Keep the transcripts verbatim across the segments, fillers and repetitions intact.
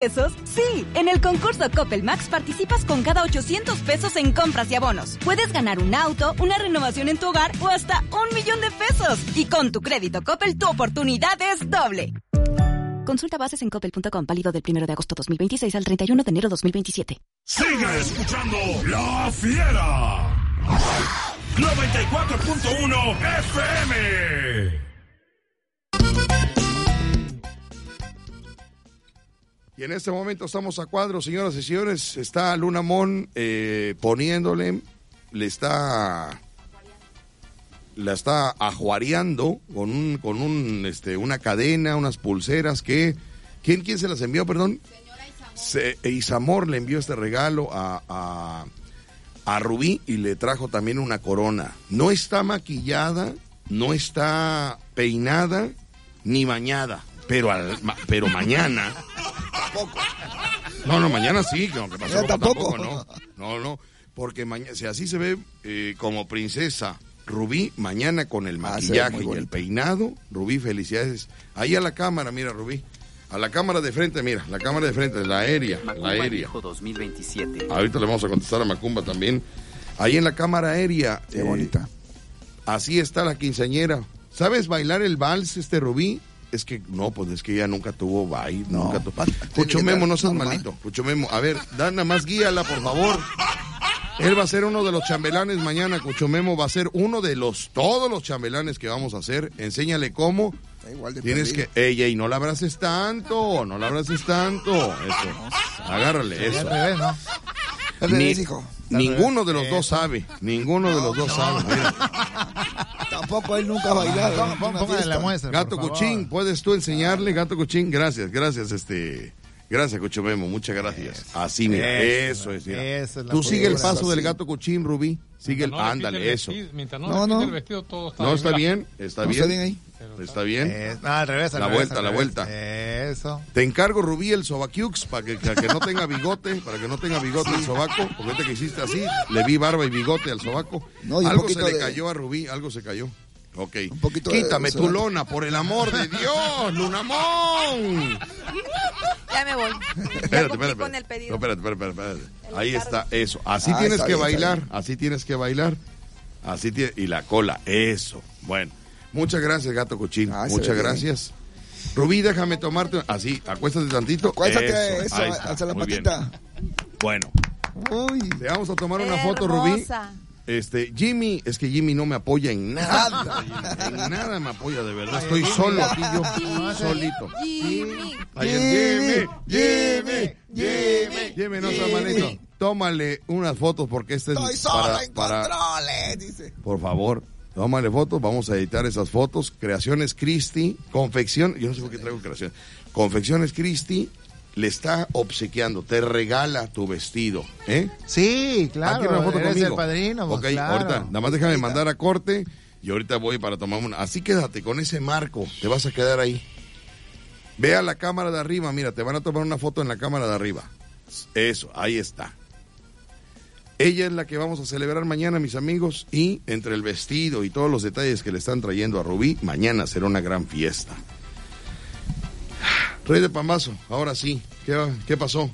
¿Pesos? Sí, en el concurso Coppel Max participas con cada ochocientos pesos en compras y abonos. Puedes ganar un auto, una renovación en tu hogar o hasta un millón de pesos. Y con tu crédito Coppel, tu oportunidad es doble. Consulta bases en coppel punto com, válido del primero de agosto dos mil veintiséis al treinta y uno de enero dos mil veintisiete. Sigue escuchando La Fiera. noventa y cuatro punto uno F M. Y en este momento estamos a cuadro, señoras y señores. Está Luna Mon eh, poniéndole, le está, la está ajuareando con un, con un, este, una cadena, unas pulseras que, ¿quién, quién se las envió, perdón? Señora Isamor. Se, Isamor le envió este regalo a, a, a Rubí y le trajo también una corona. No está maquillada, no está peinada, ni bañada, pero, al, pero mañana... Tampoco. No, no, mañana sí, que aunque pasó tampoco. tampoco, no. No, no, porque mañana, si así se ve eh, como princesa Rubí, mañana con el maquillaje y el peinado, Rubí, felicidades. Ahí a la cámara, mira, Rubí. A la cámara de frente, mira, la cámara de frente, la aérea, Macumba la aérea. dos mil veintisiete. Ahorita le vamos a contestar a Macumba también. Ahí en la cámara aérea. Qué eh, bonita. Así está la quinceañera. ¿Sabes bailar el vals, este Rubí? Es que, no, pues es que ella nunca tuvo baile, No. nunca tuvo... Pucho Memo, no seas Normal. malito. Pucho Memo, a ver, da nada más guíala, por favor. Él va a ser uno de los chambelanes mañana, Pucho Memo va a ser uno de los, todos los chambelanes que vamos a hacer. Enséñale cómo. Está igual de Tienes perdido. que, ey, ey, no la abraces tanto, no la abraces tanto. Eso, agárrale, eso. Al revés, ¿no? Al Ni- revés, hijo. Ninguno de los dos sabe, ninguno de los dos sabe. Mira. Tampoco él nunca ha bailado. Pon- en pon- una Póngale la fiesta. muestra. Gato por favor. Cuchín, ¿puedes tú enseñarle, Gato Cuchín? Gracias, gracias, este... Gracias, Cucho Memo, muchas gracias. Así, mira, eso, es, mira. esa es la Tú sigue el pureza, paso del sí. Gato Cuchín, Rubí. Sigue el, Mientras no le ándale, quite el eso. vestido- Mientras no, No, le quite no. el vestido, todo está No, bien. está Mira, bien, está ¿No está bien bien. ahí? Está bien. Eh, no, al revés, al La revés, vuelta, al la revés. vuelta. Eso. Te encargo, Rubí, el sobaquiux, para que, para que no tenga bigote, para que no tenga bigote el sobaco, porque ahorita que hiciste así, le vi barba y bigote al sobaco. No, y un algo se poquito le de- cayó a Rubí, algo se cayó. Ok. Un poquito de Quítame tu sobaco. lona, por el amor de Dios, Lunamón. Ya me voy. Espérate, Ya espérate, cumplí espérate. con el pedido. No, espérate, espérate, espérate, espérate. El Ahí encargo. está, eso. Así Ah, tienes está que bien, está bailar, bien. así tienes que bailar. Así tiene, y la cola, eso. Bueno, muchas gracias, Gato Cochín. Ah, se muchas ve bien. gracias. Rubí, déjame tomarte, así, acuéstate tantito. Acuéstate, eso, eso, ahí está, alza la muy bien. patita. Bueno, Uy. te vamos a tomar una foto, Rubí. Hermosa. Este, Jimmy, es que Jimmy no me apoya en nada. En nada me apoya, de verdad. Estoy solo aquí yo, solito. Jimmy. Ahí es Jimmy, Jimmy, Jimmy, Jimmy, no seas malito. Tómale unas fotos porque este Estoy es solo para, en para, controles, dice. por favor, tómale fotos, vamos a editar esas fotos. Creaciones Christie, confección, yo no sé por qué traigo creaciones. Confecciones Christie le está obsequiando, te regala tu vestido, ¿eh? Sí, Ah, claro. ¿quieres una foto Eres conmigo? el padrino. pues, Ok, claro. ahorita, nada más déjame mandar a corte y ahorita voy para tomar una. Así quédate con ese marco, te vas a quedar ahí. Ve a la cámara de arriba, mira, te van a tomar una foto en la cámara de arriba. Eso, ahí está. Ella es la que vamos a celebrar mañana, mis amigos, y entre el vestido y todos los detalles que le están trayendo a Rubí, mañana será una gran fiesta. Rey de Pambazo, ahora sí, ¿qué, qué pasó?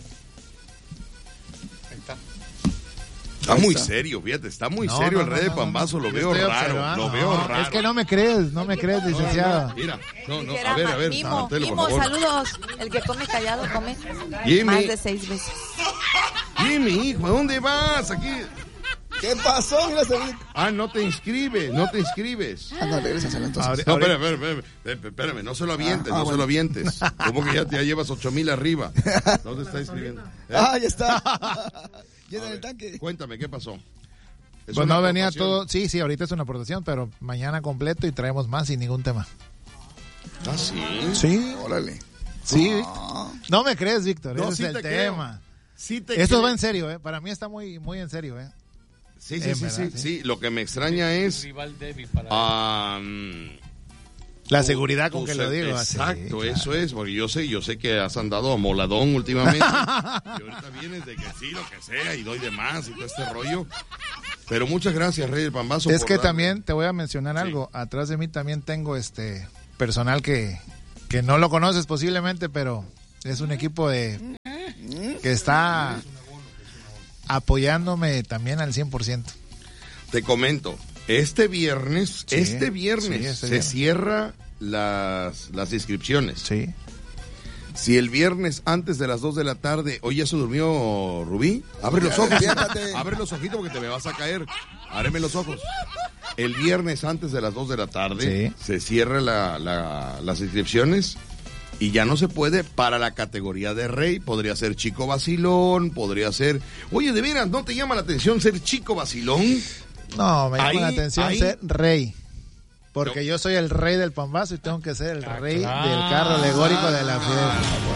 Está Ahí muy está. serio, fíjate, está muy No, serio no, el Rey no, de no, Pambazo, no. lo Yo veo estoy raro, observando. lo veo No, raro. Es que no me crees, no me crees, licenciado. Mira, no, no, Dijera a ver, a Ma- ver, Mimo, Martelo, por Mimo, favor. saludos. El que come callado come Jimmy. más de seis veces. Jimmy, hijo, ¿a dónde vas? Aquí. ¿Qué pasó? Mira, se ve. Ah, no te inscribes, no te inscribes. Ah, no, regrésaselo entonces. Ahora- No, espérame, espérame, espérame, espérame, no se lo avientes, Ah, ah, no se bueno. lo avientes. ¿Cómo que ya, ya llevas ocho mil arriba? No te está inscribiendo. ¿Eh? Ah, ya está. Llena el tanque. Cuéntame, ¿qué pasó? ¿Es Pues una no venía aportación? todo. Sí, sí, ahorita es una aportación, pero mañana completo y traemos más sin ningún tema. Ah, sí. Sí, Órale. sí. Ah. No me crees, Víctor, No, ese sí es el te creo. tema. Sí te Esto creo. va en serio, ¿eh? Para mí está muy, muy en serio, ¿eh? Sí, sí, En sí, verdad, sí, sí. sí. Lo que me extraña es... Rival débil para ah, La tu- seguridad con tu que se- lo digo. Exacto, sí, eso claro. es, porque yo sé, yo sé que has andado a moladón últimamente. Y ahorita vienes de que sí, lo que sea, y doy de más y todo este rollo. Pero muchas gracias, Rey del Pambazo. Es por que darme- también te voy a mencionar Sí. algo. Atrás de mí también tengo este personal que, que no lo conoces posiblemente, pero Es un equipo de que está apoyándome también al cien por ciento. Te comento, este viernes, Sí, este viernes sí, este se viernes. cierra las, las inscripciones. Sí. Si el viernes antes de las dos de la tarde, hoy ya se durmió Rubí, abre los ojos, Despiértate. abre los ojitos porque te me vas a caer, ábreme los ojos. El viernes antes de las dos de la tarde Sí. se cierra la, la- las inscripciones y ya no se puede para la categoría de rey, podría ser chico vacilón, podría ser, oye, de veras, ¿no te llama la atención ser chico vacilón? No, me llama Ahí- la atención ahí- ser rey. Porque No. yo soy el rey del pambazo y tengo que ser el Ah, rey claro. del carro alegórico de la fiesta.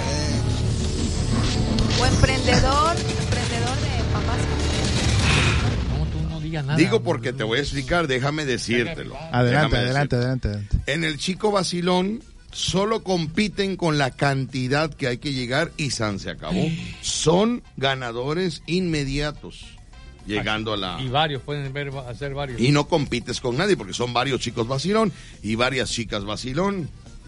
O emprendedor, emprendedor de papás. No, tú no digas nada. Digo porque te voy a explicar, déjame decírtelo. Adelante, Déjame adelante, decirte. adelante, adelante. En el chico vacilón solo compiten con la cantidad que hay que llegar y san se acabó. Son ganadores inmediatos llegando a la... Y varios, pueden ver, hacer varios. Y no compites con nadie porque son varios chicos vacilón y varias chicas vacilón.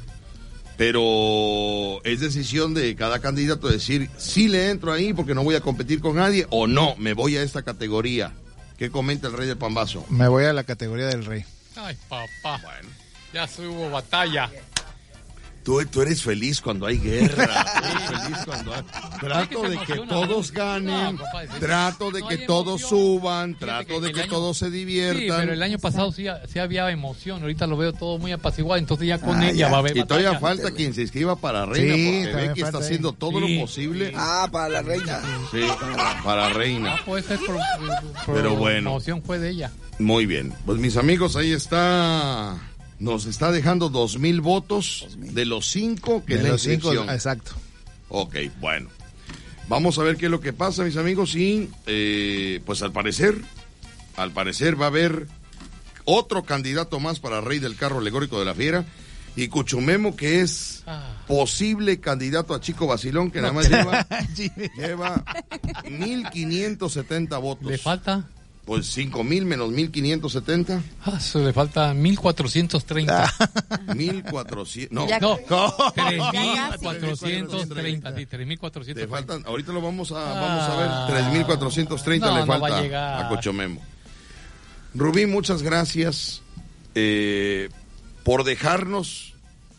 Pero es decisión de cada candidato decir si le entro ahí porque no voy a competir con nadie o no, me voy a esta categoría. ¿Qué comenta el rey del pambazo? Me voy a la categoría del rey. Ay, papá. Ya se hubo batalla. Tú, tú eres feliz cuando hay guerra. Tú eres feliz cuando hay... Trato se de que emociona, todos ¿no? ganen. No, papá, es- Trato de no que hay todos emoción. suban. Fíjate Trato de el que año- todos se Sí, diviertan. pero el año pasado sí, sí había emoción. Ahorita lo veo todo muy apaciguado. Entonces ya con Ah, ella ya. va a haber Y todavía batalla. falta quien se inscriba para reina Sí, porque ve todavía que está falta ahí. haciendo todo Sí, lo posible. Ah, para la reina. Sí, para reina. Ah, pues es por, por- Pero bueno. promoción fue de ella. Muy bien. Pues mis amigos, ahí está. Nos está dejando dos mil votos de los cinco que De es la los cinco, inscripción. exacto. Ok, bueno. Vamos a ver qué es lo que pasa, mis amigos. Y eh, pues al parecer, al parecer va a haber otro candidato más para rey del carro alegórico de la fiera. Y Cuchumemo, que es Ah. posible candidato a Chico Vacilón, que nada más lleva, lleva mil quinientos setenta votos. Le falta. Pues cinco mil menos mil quinientos setenta. Ah, eso le falta mil cuatrocientos treinta. mil cuatrocientos. No, Ya- No, no. tres Ya mil casi. cuatrocientos treinta. Sí, tres mil cuatrocientos Te treinta. faltan, ahorita lo vamos a, vamos a ver, Ah. tres mil cuatrocientos treinta No, le no va a falta llegar. a Cochomemo. Rubí, muchas gracias eh, por dejarnos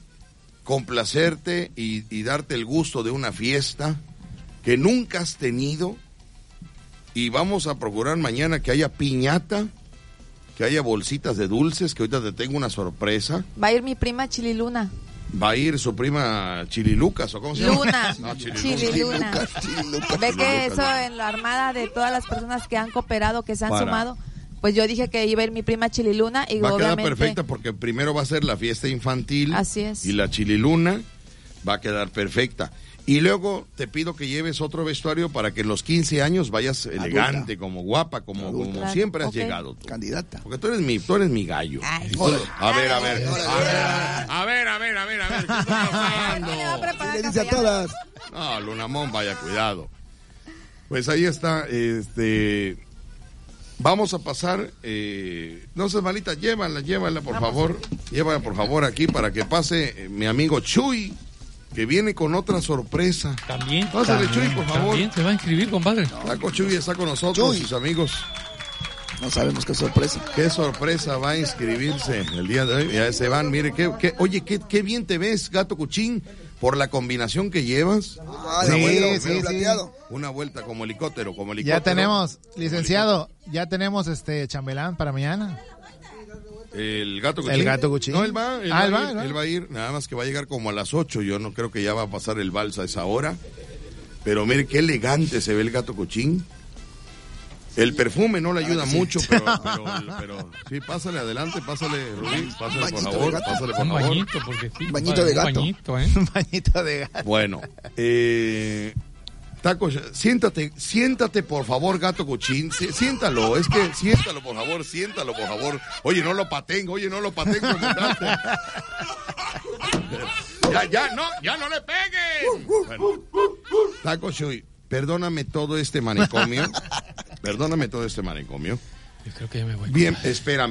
complacerte y, y darte el gusto de una fiesta que nunca has tenido. Y vamos a procurar mañana que haya piñata, que haya bolsitas de dulces, que ahorita te tengo una sorpresa. Va a ir mi prima Chililuna. Va a ir su prima Chililucas, ¿o cómo se llama? Luna. No, Chililucas. Chililuna. Lucas, sí, Lucas. Ve que Chililucas. eso en la armada de todas las personas que han cooperado, que se han Para. sumado, pues yo dije que iba a ir mi prima Chililuna y Va a quedar obviamente perfecta porque primero va a ser la fiesta infantil. Así es. Y la chililuna va a quedar perfecta. Y luego te pido que lleves otro vestuario para que en los quince años vayas elegante, como guapa, como, Adulta. como Claro, siempre has ok. llegado tú. Candidata. Porque tú eres mi, tú eres mi gallo. Ay, Y tú- sí. a ver, a ver, Órale, a ver, a ver, a ver, a ver, a ver, ¿qué está pasando? ¿Quién le va a ¿Qué preparar le café? dice a todas? No, Lunamón, vaya cuidado. Pues ahí está, este... Vamos a pasar, eh, no seas malita, llévala, llévala, por favor. Llévala, por favor, aquí para que pase eh, mi amigo Chuy, que viene con otra sorpresa. También. Pásale, Chuy, por favor. También se va a inscribir, compadre. Taco Chuy está con nosotros, Chuy. sus amigos. No sabemos qué sorpresa. Qué sorpresa va a inscribirse el día de hoy. Ya se van, mire, qué, qué- oye, qué, qué bien te ves, Gato Cuchín, por la combinación que llevas. Ah, Sí, de abuelo, sí, pelo sí. plateado. Una vuelta como helicóptero, como helicóptero. Ya tenemos, licenciado, ya tenemos este chambelán para mañana. El gato Cuchín. El gato Cuchín. No, él va, él, Ah, va, él a va, ir, él va. él va a ir, nada más que va a llegar como a las ocho. Yo no creo que ya va a pasar el vals a esa hora. Pero mire qué elegante se ve el gato Cuchín. El perfume no le ayuda Ah, sí. mucho, pero, pero, pero sí, pásale adelante, pásale, Rubí, pásale por Bañito de favor, gato. pásale por Un favor. bañito, porque sí. Bañito compadre, de un gato. Bañito, ¿eh? Un bañito de gato. Bueno, eh, Taco, siéntate, siéntate por favor, gato Cuchín, sí, siéntalo, es que siéntalo por favor, siéntalo por favor. Oye, no lo paten, oye, no lo paten, comandante. Ya, ya, no, ya no le peguen. Bueno, Taco Chuy, perdóname todo este manicomio, perdóname todo este manicomio. Yo creo que ya me voy. Bien, espérame.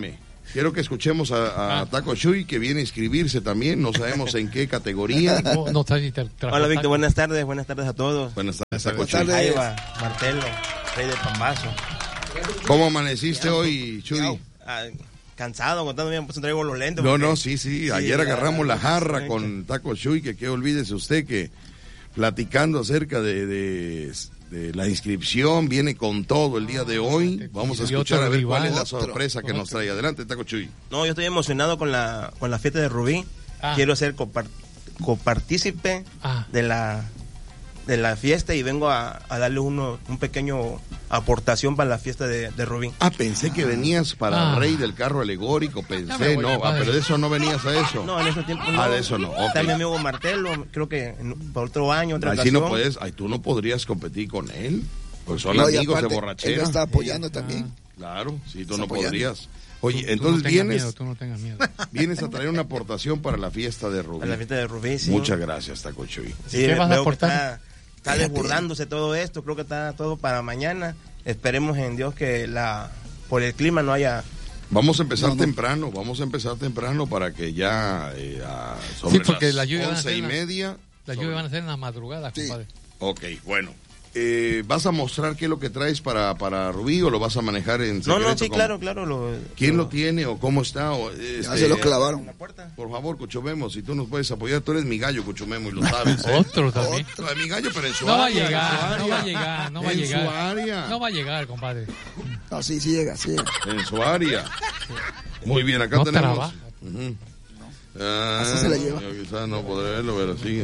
quiero que escuchemos a, a Ah. Taco Chuy, que viene a inscribirse también. No sabemos en qué categoría. No, no está ni tra- tra- Hola, Víctor, buenas tardes, buenas tardes a todos. Buenas tardes, Taco Buenas Chuy. tardes. Ahí va, Martelo, rey de Pambazo. ¿Cómo amaneciste hoy, Chuy? Ah, cansado, contando bien, pues traigo los lentes. No, porque- no, sí, sí. Ayer la- agarramos la jarra sí. con Taco Chuy, que que olvídese usted que platicando acerca de, de, de la inscripción, viene con todo el día de hoy. Vamos a Y escuchar otro a ver cuál rival. es la Otro. sorpresa que nos trae. Adelante, Taco Chuy. No, yo estoy emocionado con la, con la fiesta de Rubí. Ah. Quiero ser copar- copartícipe Ah. de la de la fiesta y vengo a, a darle uno, un pequeño aportación para la fiesta de, de Rubí. Ah, pensé que venías para Ah. Rey del Carro Alegórico, Ya me pensé, voy, no, ah, padre. pero de eso no venías a eso. No, en ese tiempo no. Ah, de eso no, ok. Está mi amigo Martelo, creo que en- para otro año, otra Ay, si ocasión. no puedes, ay, tú no podrías competir con él, pues son No, y amigos aparte, de él borrachera. lo está apoyando también. Claro, sí, tú Está no apoyando. podrías. Oye, Tú- tú entonces no tengas vienes, miedo, tú no tengas miedo. vienes a traer una aportación para la fiesta de Rubí. Para la fiesta de Rubí, sí. Muchas gracias, Taco Chuy. Sí, ¿Qué ve- vas a veo que aportar? Está, está desbordándose todo esto, creo que está todo para mañana. Esperemos en Dios que la por el clima no haya... Vamos a empezar No, no. temprano, vamos a empezar temprano para que ya eh, a- sobre Sí, porque las la lluvia van a once ser y en la- media. Las lluvias van a ser en la madrugada, Sí. compadre. Ok, bueno. Eh, ¿Vas a mostrar qué es lo que traes para, para Rubí o lo vas a manejar en No, secreto? no, sí, ¿Cómo? claro, claro. Lo, ¿Quién lo tiene o cómo está? O, este, Ya se lo clavaron. en la puerta? Por favor, Cuchumemo, si tú nos puedes apoyar, tú eres mi gallo, Cuchumemo, y lo sabes. ¿eh? Otro también. No, es mi gallo, pero en su No va a área. en su llegar, no va a área. llegar, no va a En llegar. su área. No va a llegar, compadre. No, sí, sí llega, sí llega. En su área. Muy bien, acá No tenemos. trabaja. Ujú. Ah, Así se la lleva. yo quizás no podré verlo, pero sí.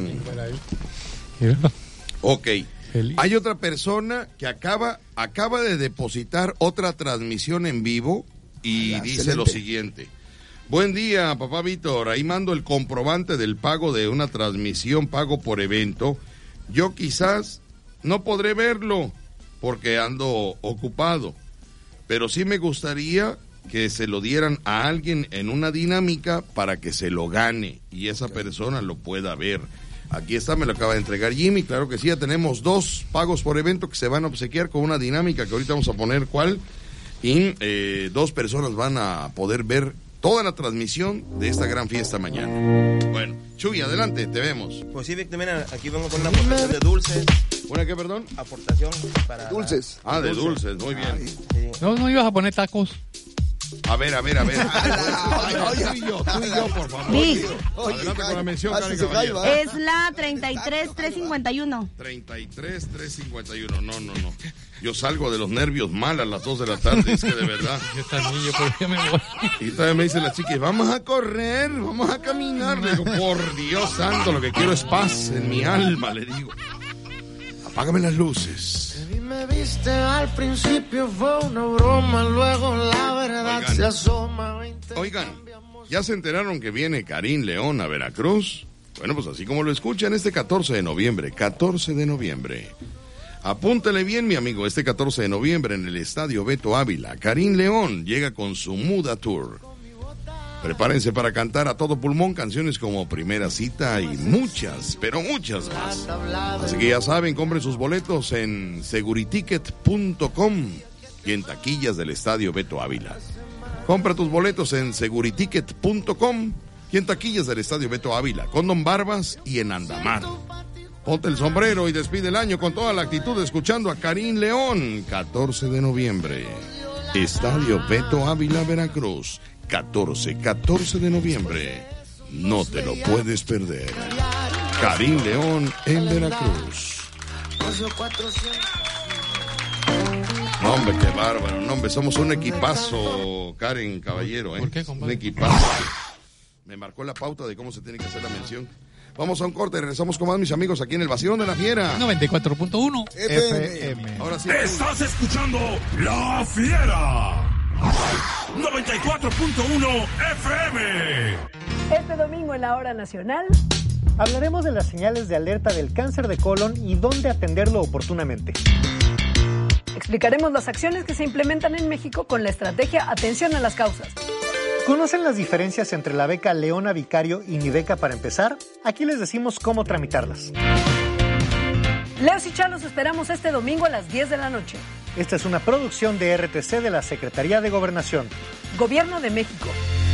Mira. Ok. Feliz. Hay otra persona que acaba, acaba de depositar otra transmisión en vivo y Ah, dice excelente. lo siguiente. Buen día, papá Víctor. Ahí mando el comprobante del pago de una transmisión, pago por evento. Yo quizás no podré verlo porque ando ocupado, pero sí me gustaría que se lo dieran a alguien en una dinámica para que se lo gane y esa persona lo pueda ver. Aquí está, me lo acaba de entregar Jimmy, claro que sí, ya tenemos dos pagos por evento que se van a obsequiar con una dinámica que ahorita vamos a poner cuál, y eh, dos personas van a poder ver toda la transmisión de esta gran fiesta mañana. Bueno, Chuy, adelante, te vemos. Pues sí, Víctor, mira, aquí vengo con una aportación de dulces. ¿Una qué, perdón? Aportación para... Dulces. Ah, de dulces, muy bien. Sí. No, no ibas a poner tacos. A ver, a ver, a ver. Ay, oye. Tú y yo, tú y yo, por favor. Vic. Adelante con la mención, Karen Hazte su Caballero. jaiba. Es la treinta y tres trescientos cincuenta y uno. treinta y tres, trescientos cincuenta y uno. No, no, no. Yo salgo de los nervios mal a las dos de la tarde, es que de verdad. Yo también, yo por qué me voy. Y todavía me dice la chica, vamos a correr, vamos a caminar. Le digo, por Dios santo, lo que quiero es paz en mi alma, le digo. Apágame las luces. Y me viste al principio, fue una broma, luego la verdad Oigan. se asoma. veinte Oigan, ¿ya se enteraron que viene Karim León a Veracruz? Bueno, pues así como lo escuchan, este catorce de noviembre, catorce de noviembre. Apúntale bien, mi amigo, este catorce de noviembre en el Estadio Beto Ávila, Karim León llega con su Muda Tour. Prepárense para cantar a todo pulmón canciones como Primera Cita y muchas, pero muchas más. Así que ya saben, compren sus boletos en seguriticket punto com y en taquillas del Estadio Beto Ávila. Compra tus boletos en seguriticket punto com y en taquillas del Estadio Beto Ávila, con Don Barbas y en Andamar. Ponte el sombrero y despide el año con toda la actitud escuchando a Karim León, catorce de noviembre. Estadio Beto Ávila, Veracruz, catorce, catorce de noviembre. No te lo puedes perder. Karim León en Veracruz. No, hombre, qué bárbaro. No, hombre, somos un equipazo, Karen Caballero, ¿eh? ¿Por qué, Un compadre? equipazo. Me marcó la pauta de cómo se tiene que hacer la mención. Vamos a un corte, regresamos con más, mis amigos, aquí en el Vacilón de la Fiera. noventa y cuatro punto uno. F M. Ahora sí. Estás escuchando La Fiera. noventa y cuatro punto uno F M. Este domingo en la Hora Nacional hablaremos de las señales de alerta del cáncer de colon y dónde atenderlo oportunamente. Explicaremos las acciones que se implementan en México con la estrategia Atención a las Causas. ¿Conocen las diferencias entre la beca Leona Vicario y mi beca para empezar? Aquí les decimos cómo tramitarlas. Leos y Chá los esperamos este domingo a las diez de la noche. Esta es una producción de R T C de la Secretaría de Gobernación. Gobierno de México.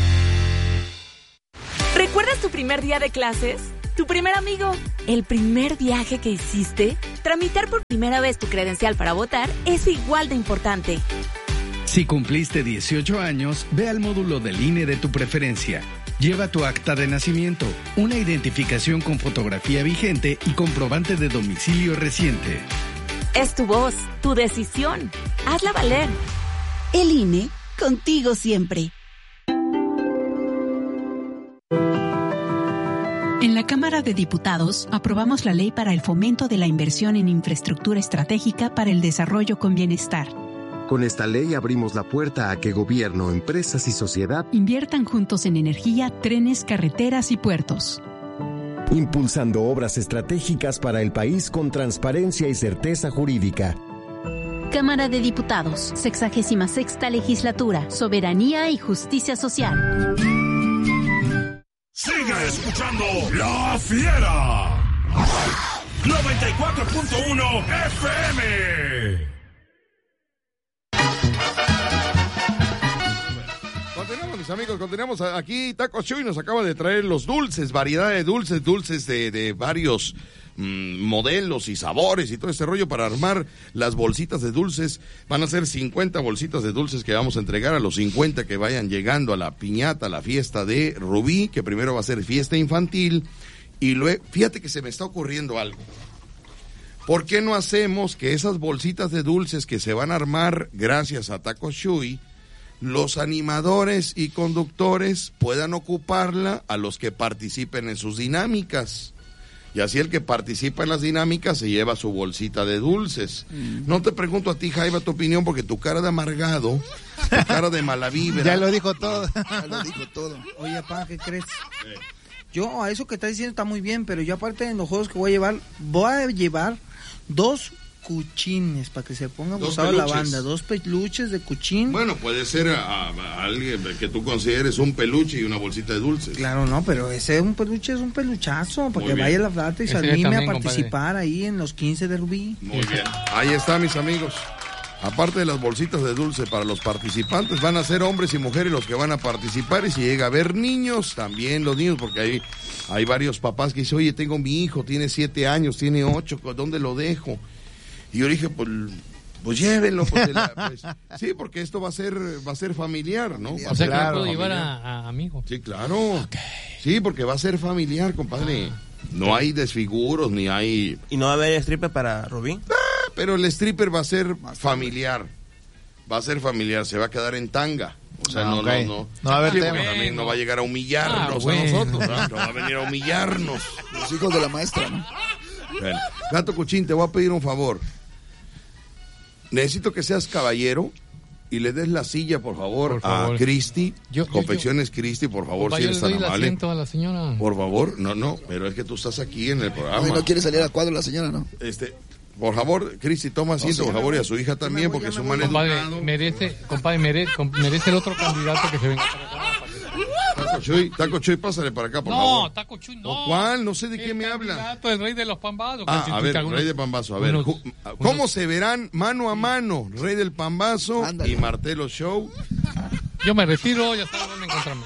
¿Recuerdas tu primer día de clases? ¿Tu primer amigo? ¿El primer viaje que hiciste? Tramitar por primera vez tu credencial para votar es igual de importante. Si cumpliste dieciocho años, ve al módulo del I N E de tu preferencia. Lleva tu acta de nacimiento, una identificación con fotografía vigente y comprobante de domicilio reciente. Es tu voz, tu decisión. Hazla valer. El I N E, contigo siempre. En la Cámara de Diputados aprobamos la ley para el fomento de la inversión en infraestructura estratégica para el desarrollo con bienestar. Con esta ley abrimos la puerta a que gobierno, empresas y sociedad inviertan juntos en energía, trenes, carreteras y puertos. Impulsando obras estratégicas para el país con transparencia y certeza jurídica. Cámara de Diputados, sexagésima sexta legislatura, soberanía y justicia social. Sigue escuchando La Fiera. noventa y cuatro punto uno F M. Continuamos, mis amigos, continuamos. Aquí Taco Chuy nos acaba de traer los dulces, variedad de dulces, dulces de, de varios mmm, modelos y sabores y todo este rollo para armar las bolsitas de dulces. Van a ser cincuenta bolsitas de dulces que vamos a entregar a los cincuenta que vayan llegando a la piñata, a la fiesta de Rubí, que primero va a ser fiesta infantil. Y luego, fíjate que se me está ocurriendo algo. ¿Por qué no hacemos que esas bolsitas de dulces que se van a armar gracias a Taco Chuy, los animadores y conductores puedan ocuparla a los que participen en sus dinámicas? Y así el que participa en las dinámicas se lleva su bolsita de dulces. Mm. No te pregunto a ti, Jaiba, tu opinión, porque tu cara de amargado, tu cara de mala vibra. Ya lo dijo todo. Ya lo dijo todo. Oye, papá, ¿qué crees? Sí. Yo, a eso que estás diciendo está muy bien, pero yo aparte en los juegos que voy a llevar, voy a llevar dos cuchines para que se ponga abusado la banda, dos peluches de cuchín. Bueno, puede ser a, a alguien que tú consideres un peluche y una bolsita de dulces. Claro, no, pero ese un peluche es un peluchazo, para que vaya la plata y se anime también, a participar, compadre, ahí en los quince de Rubí. Muy bien, ahí está, mis amigos. Aparte de las bolsitas de dulce para los participantes, van a ser hombres y mujeres los que van a participar, y si llega a haber niños, también los niños, porque hay, hay varios papás que dicen, oye, tengo mi hijo, tiene siete años, tiene ocho, ¿dónde lo dejo? Y yo dije, pues, pues llévenlo, pues, la, pues, sí, porque esto va a ser, va a ser familiar, ¿no? Va o sea, que claro, puedo llevar a, a amigos. Sí, claro. Okay. Sí, porque va a ser familiar, compadre. Ah. No hay desfiguros, ni hay... ¿Y no va a haber stripper para Rubí? Ah, pero el stripper va a ser familiar. Va a ser familiar, se va a quedar en tanga. O sea, ah, no, okay. no, no. No va a haber sí, tema. También no va a llegar a humillarnos ah, bueno. a nosotros, ¿no? No va a venir a humillarnos. Los hijos de la maestra, ¿no? Bueno, Gato Cuchín, te voy a pedir un favor. Necesito que seas caballero y le des la silla, por favor, por favor. a Cristi. Yo, Confecciones yo, yo. Cristi, por favor, si eres tan amable. A la señora. Por favor, no, no, pero es que tú estás aquí en el programa. No, no quiere salir a cuadro la señora, ¿no? Este, por favor, Cristi, toma asiento, no, por favor, y a su hija también, porque es un mal educado. Merece, compadre, merece, merece el otro candidato que se venga para acá. Taco Chuy, Taco Chuy, pásale para acá, por no, favor. No, Taco Chuy, no. ¿Cuál? No sé de qué me habla. El rey de los pambazos. Ah, a ver, algunos, rey de pambazo. A ver, unos, ¿cómo unos... se verán mano a mano Rey del Pambazo Ándale. y Martelo Show? Yo me retiro, ya saben dónde encontrarme.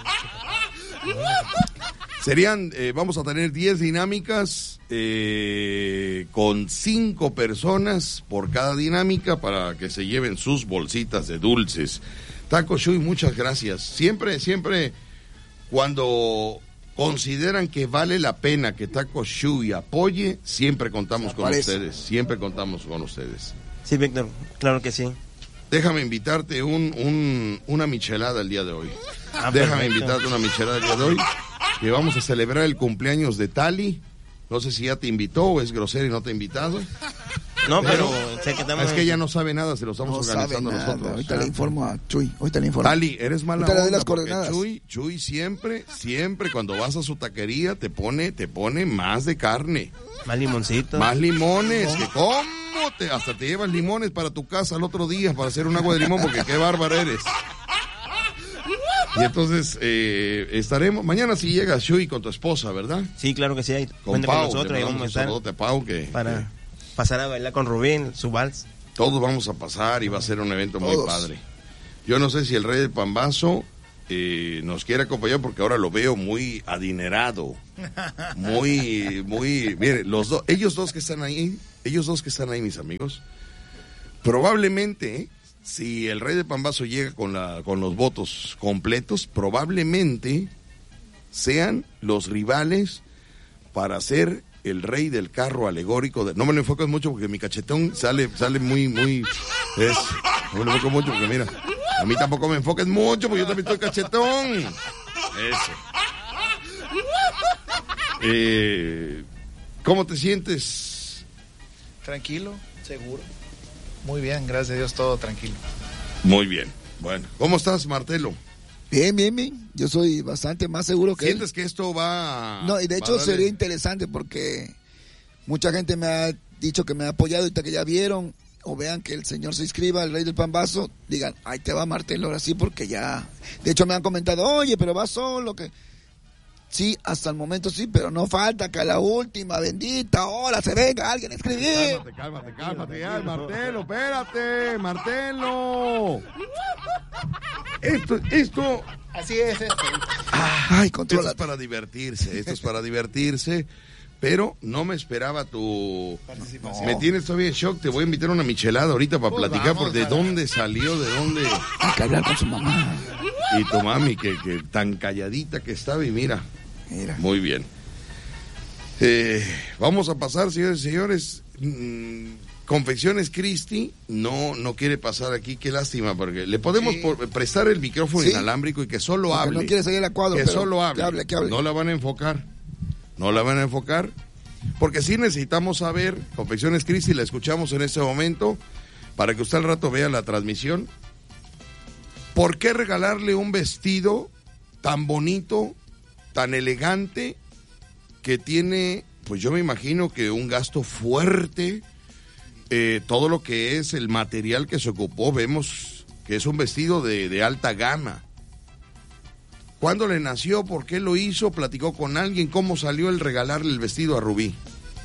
Serían, eh, vamos a tener diez dinámicas eh, con cinco personas por cada dinámica para que se lleven sus bolsitas de dulces. Taco Chuy, muchas gracias. Siempre, siempre... Cuando consideran que vale la pena que Taco Chuy apoye, siempre contamos con ustedes, siempre contamos con ustedes. Sí, Víctor, claro que sí. Déjame invitarte un, un, una michelada el día de hoy. Ah, Déjame perfecto. invitarte una michelada el día de hoy, que vamos a celebrar el cumpleaños de Tali. No sé si ya te invitó o es grosero y no te ha invitado. No, pero, pero sé que estamos... es que ella no sabe nada, se lo estamos no organizando nosotros. Ahorita le informo a Chuy, ahorita le informo. Tali, eres mala onda, las porque Chuy, Chuy siempre, siempre cuando vas a su taquería te pone, te pone más de carne. Más limoncitos. Más limones, que cómo te, hasta te llevas limones para tu casa el otro día para hacer un agua de limón, porque qué bárbaro eres. Y entonces eh, estaremos, mañana si llegas Chuy con tu esposa, ¿verdad? Sí, claro que sí, ahí con Pau, con nosotros, y vamos a estar Pau que, para... que... pasar a bailar con Rubín, su vals. Todos vamos a pasar y va a ser un evento muy Todos. padre. Yo no sé si el Rey del Pambazo eh, nos quiere acompañar porque ahora lo veo muy adinerado. Muy, muy... Mire, los dos, ellos dos que están ahí, ellos dos que están ahí, mis amigos, probablemente, ¿eh? Si el Rey del Pambazo llega con, la, con los votos completos, probablemente sean los rivales para ser el rey del carro alegórico. De... No me lo enfocas mucho porque mi cachetón sale sale muy, muy... Es... No me lo enfoco mucho porque mira, a mí tampoco me enfoques mucho porque yo también estoy cachetón. Eso. Eh, ¿Cómo te sientes? Tranquilo, seguro. Muy bien, gracias a Dios, todo tranquilo. Muy bien. Bueno, ¿cómo estás, Martelo? Bien, bien, bien. Yo soy bastante más seguro que ¿Sientes él. que esto va...? No, y de hecho darle... sería interesante porque mucha gente me ha dicho que me ha apoyado ahorita que ya vieron o vean que el señor se inscriba, el Rey del Pambazo, digan, ahí te va Martelo, ahora sí, porque ya... De hecho me han comentado, oye, pero va solo, que... Sí, hasta el momento sí, pero no falta que a la última bendita hora se venga alguien a escribir. Cálmate, cálmate, cálmate ya, Martelo, espérate, Martelo. Esto, esto... Así es esto. Ay, esto es para divertirse, esto es para divertirse, pero no me esperaba tu participación. Me tienes todavía en shock, te voy a invitar a una michelada ahorita para pues platicar vamos, por de para... dónde salió, de dónde... Hay que hablar con su mamá. Y tu mami, que, que tan calladita que estaba, y mira... Mira. Muy bien. Eh, vamos a pasar, señores y señores. Mm, Confecciones Christi no no quiere pasar aquí, qué lástima, porque le podemos sí. por, prestar el micrófono ¿Sí? inalámbrico y que solo porque hable. No quiere salir a cuadro, que pero solo hable. Que hable, que hable. No la van a enfocar. No la van a enfocar. Porque sí necesitamos saber, Confecciones Christi, la escuchamos en este momento, para que usted al rato vea la transmisión. ¿Por qué regalarle un vestido tan bonito, tan elegante, que tiene, pues yo me imagino que un gasto fuerte, eh, todo lo que es el material que se ocupó, vemos que es un vestido de, de alta gama? ¿Cuándo le nació? ¿Por qué lo hizo? ¿Platicó con alguien? ¿Cómo salió el regalarle el vestido a Rubí?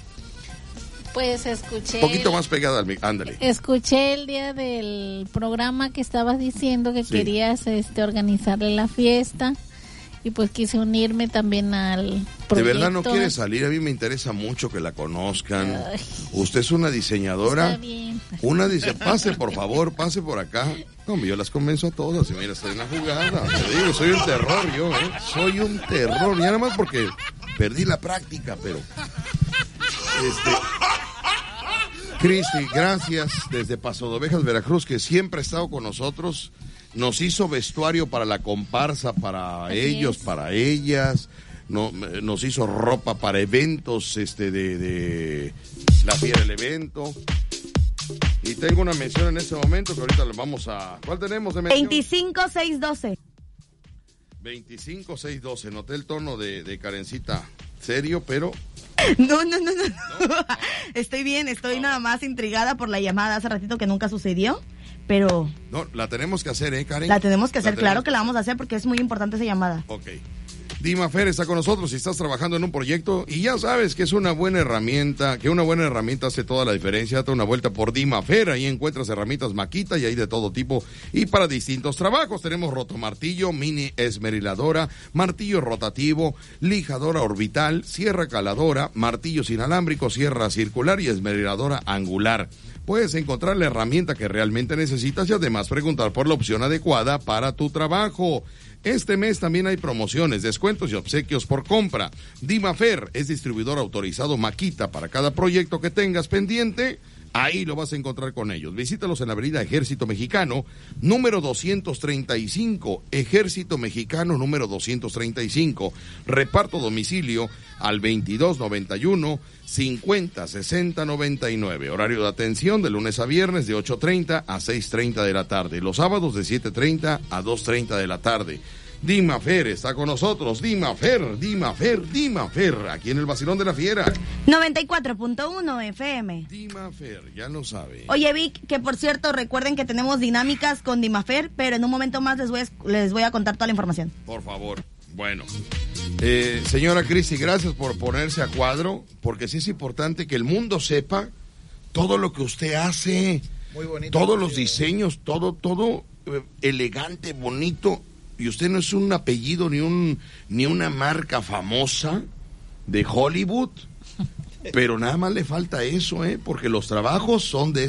Pues escuché... Un poquito el, más pegada al ándale. Escuché el día del programa que estabas diciendo que sí. querías este, organizarle la fiesta. Y pues quise unirme también al proyecto. ¿De verdad no quiere salir? A mí me interesa mucho que la conozcan. Ay, usted es una diseñadora. Está bien. Una dice, pase por favor, pase por acá. No, yo las convenzo a todas. Y mira, estoy en la jugada. Te digo, soy un terror yo, ¿eh? Soy un terror. Y nada más porque perdí la práctica, pero... Este... Cristi, gracias desde Paso de Ovejas, Veracruz, que siempre ha estado con nosotros. Nos hizo vestuario para la comparsa, para Así ellos, es. para ellas. No, nos hizo ropa para eventos este de, de la fiera del evento. Y tengo una mención en este momento que ahorita le vamos a... ¿Cuál tenemos de mención? veinticinco seis doce. veinticinco seis doce. Noté el tono de, de Karencita serio, pero... No, no, no, no. ¿No? Estoy bien, estoy no. nada más intrigada por la llamada hace ratito que nunca sucedió. Pero... No, la tenemos que hacer, ¿eh, Karen? La tenemos que hacer, claro que la vamos a hacer porque es muy importante esa llamada. Ok. Dimafer está con nosotros si estás trabajando en un proyecto y ya sabes que es una buena herramienta, que una buena herramienta hace toda la diferencia. Date una vuelta por Dimafer, ahí encuentras herramientas Makita y hay de todo tipo y para distintos trabajos. Tenemos rotomartillo, mini esmeriladora, martillo rotativo, lijadora orbital, sierra caladora, martillos inalámbricos, sierra circular y esmeriladora angular. Puedes encontrar la herramienta que realmente necesitas y además preguntar por la opción adecuada para tu trabajo. Este mes también hay promociones, descuentos y obsequios por compra. Dimafer es distribuidor autorizado Makita para cada proyecto que tengas pendiente. Ahí lo vas a encontrar con ellos. Visítalos en la avenida Ejército Mexicano, número doscientos treinta y cinco. Ejército Mexicano, número doscientos treinta y cinco. Reparto domicilio al veintidós noventa y uno, cincuenta sesenta noventa y nueve. Horario de atención de lunes a viernes de ocho treinta a seis treinta de la tarde. Los sábados de siete treinta a dos treinta de la tarde. Dimafer está con nosotros. Dimafer, Dimafer, Dimafer. Aquí en el Vacilón de la Fiera. noventa y cuatro punto uno F M. Dimafer, ya lo sabe. Oye, Vic, que por cierto, recuerden que tenemos dinámicas con Dimafer, pero en un momento más les voy a, les voy a contar toda la información. Por favor. Bueno. Eh, señora Cristi, gracias por ponerse a cuadro, porque sí es importante que el mundo sepa todo lo que usted hace. Muy bonito. Todos los diseños, todo, todo eh, elegante, bonito. Y usted no es un apellido ni un ni una marca famosa de Hollywood, pero nada más le falta eso, ¿eh? Porque los trabajos son de